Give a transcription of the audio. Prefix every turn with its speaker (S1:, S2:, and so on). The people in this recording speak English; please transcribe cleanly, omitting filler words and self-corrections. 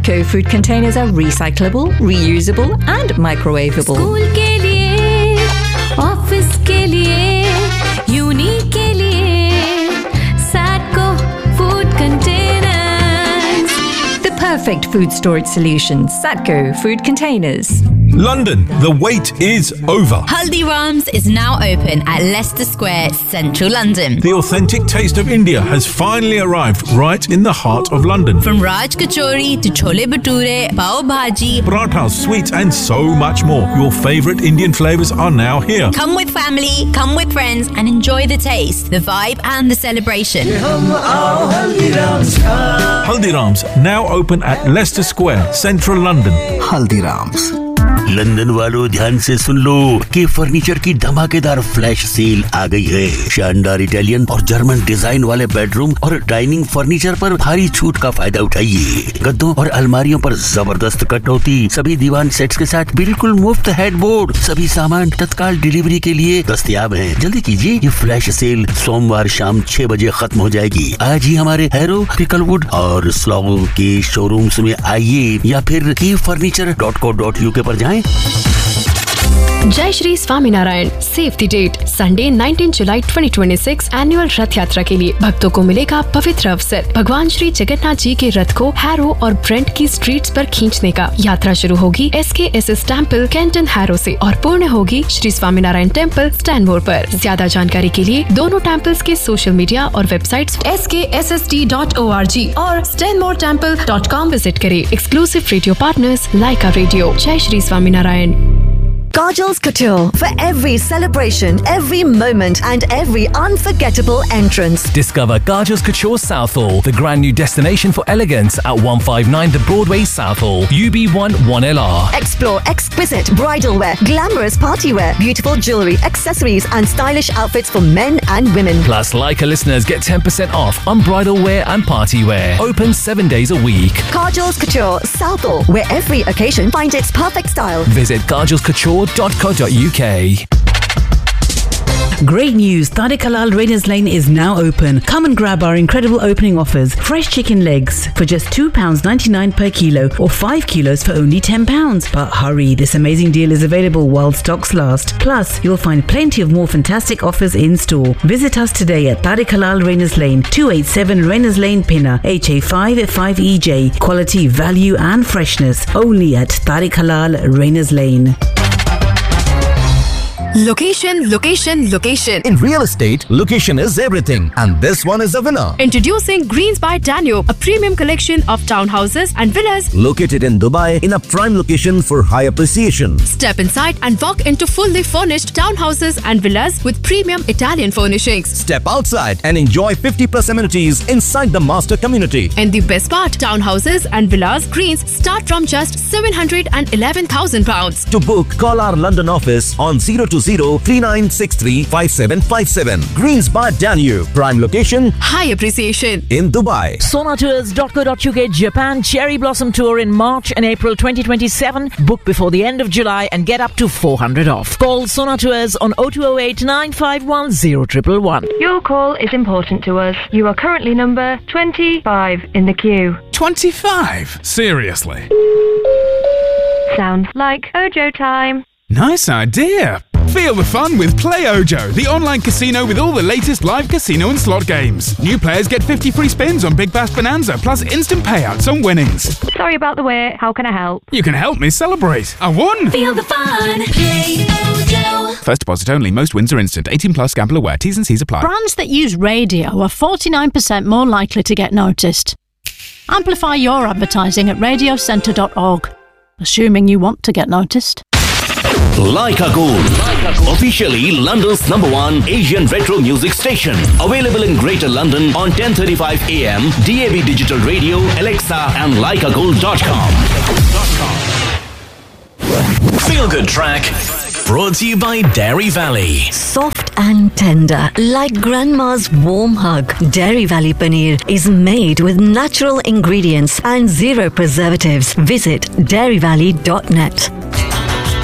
S1: Satco food containers are recyclable, reusable and microwavable.
S2: School के लिए, office के लिए, यूनी के लिए, Satco food containers.
S1: The perfect food storage solution. Satco food containers.
S3: London, the wait is over.
S4: Haldiram's is now open at Leicester Square, central London.
S3: The authentic taste of India has finally arrived right in the heart of London.
S4: From Raj Kachori to Chole Bhature, Pav Bhaji,
S3: Parathas, sweets and so much more. Your favourite Indian flavours are now here.
S4: Come with family, come with friends and enjoy the taste, the vibe and the celebration.
S3: Haldiram's, now open at Leicester Square, central London.
S5: Haldiram's.
S6: London वालों ध्यान से सुन लो कि furniture की धमाकेदार flash sale आ गई है। शानदार Italian और जर्मन डिजाइन वाले बेडरूम और डाइनिंग फर्नीचर पर भारी छूट का फायदा उठाइए। गद्दों और अलमारियों पर जबरदस्त कटौती, सभी दीवान सेट्स के साथ बिल्कुल मुफ्त हेडबोर्ड, सभी सामान तत्काल डिलीवरी के लिए दस्तयाब हैं। जल्दी कीजिए, ये फ्लैश सेल सोमवार शाम 6 बजे खत्म हो जाएगी। आज ही हमारे हैरो, पिकलवुड और स्लॉगो के शोरूम्स में आइए या फिर keyfurniture.co.uk पर जाएं।
S7: जय Shri Swaminarayan. Save the date, Sunday 19 July 2026 annual रथ यात्रा के लिए भक्तों को मिलेगा पवित्र अवसर। भगवान श्री जगन्नाथ जी के रथ को हैरो और ब्रेंट की स्ट्रीट्स पर खींचने का। यात्रा शुरू होगी SKSS टेम्पल कैंटन हैरो से और पूर्ण होगी श्री स्वामीनारायण टेम्पल स्टैनमोर पर। ज्यादा जानकारी के लिए दोनों टेम्पल्स के सोशल मीडिया और वेबसाइट्स skssd.org और stanmoretemple.com विजिट करें। एक्सक्लूसिव रेडियो पार्टनर्स लाइका रेडियो। जय Shri Swaminarayan.
S8: Kajal's Couture, for every celebration, every moment and every unforgettable entrance.
S9: Discover Kajal's Couture Southall, the brand new destination for elegance at 159 The Broadway Southall, UB1 1LR.
S8: Explore exquisite bridal wear, glamorous party wear, beautiful jewellery, accessories and stylish outfits for men and women.
S9: Plus, Leica listeners get 10% off on bridal wear and party wear. Open 7 days a week.
S8: Kajal's Couture Southall, where every occasion finds its perfect style.
S9: Visit kajalscouture.co.uk.
S10: Great news! Tariq Halal Rainers Lane is now open. Come and grab our incredible opening offers. Fresh chicken legs for just £2.99 per kilo or 5 kilos for only £10. But hurry, this amazing deal is available while stocks last. Plus, you'll find plenty of more fantastic offers in store. Visit us today at Tariq Halal Rainers Lane, 287 Rainers Lane, Pinner, HA5 5EJ. Quality, value and freshness only at Tariq Halal Rainers Lane.
S7: Location, location, location.
S5: In real estate, location is everything, and this one is a winner.
S7: Introducing Greens by Danube, a premium collection of townhouses and villas
S5: Located in Dubai in a prime location for high appreciation.
S7: Step inside and walk into fully furnished townhouses and villas with premium Italian furnishings.
S5: Step outside and enjoy 50+ amenities inside the master community.
S7: And the best part, townhouses and villas Greens start from just £711,000.
S5: To book, call our London office on 020-3963-5757. Greens by Danube, prime location,
S7: High appreciation.
S5: in Dubai.
S11: Sonatours.co.uk Japan Cherry Blossom Tour in March and April 2027. Book before the end of July and get up to 400 off. Call Sonatours on 0208 951 0111.
S12: Your call is important to us. You are currently number 25 in the queue.
S13: 25? Seriously?
S12: Sounds like Ojo time.
S13: Nice idea. Feel the fun with Play Ojo, the online casino with all the latest live casino and slot games. New players get 50 free spins on Big Bash Bonanza, plus instant payouts on winnings.
S12: Sorry about the wait. How can I help?
S13: You can help me celebrate. I won!
S2: Feel the fun. Play Ojo.
S13: First deposit only. Most wins are instant. 18 plus. Gamble aware. T's and C's apply.
S14: Brands that use radio are 49% more likely to get noticed. Amplify your advertising at radiocentre.org, assuming you want to get noticed.
S6: Leica Gold, officially London's #1 Asian retro music station. Available in Greater London on 10:35 AM, DAB Digital Radio, Alexa and leicagold.com.
S15: Feel Good Track, brought to you by Dairy Valley.
S8: Soft and tender, like grandma's warm hug. Dairy Valley Paneer is made with natural ingredients and zero preservatives. Visit dairyvalley.net.